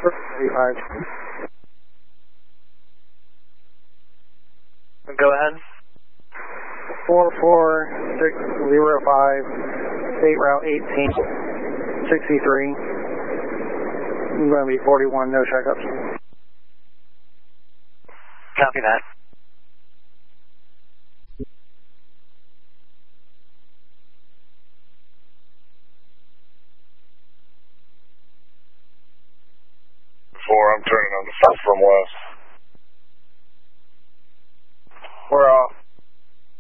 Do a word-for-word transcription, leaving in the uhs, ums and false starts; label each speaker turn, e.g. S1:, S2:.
S1: thirty-five.
S2: Go ahead.
S1: four four six zero five, State Route eighteen sixty-three. I'm going to be forty-one, no checkups.
S2: Copy that.
S3: Four, I'm turning on the first from west.
S1: We're off.